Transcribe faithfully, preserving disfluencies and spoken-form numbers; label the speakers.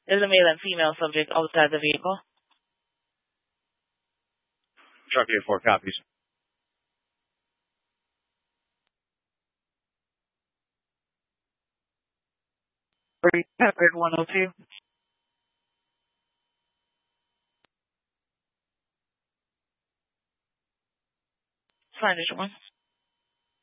Speaker 1: There's a male and female subject outside the vehicle.
Speaker 2: Truck eight four copies.
Speaker 1: Peppered one oh two. Signage one.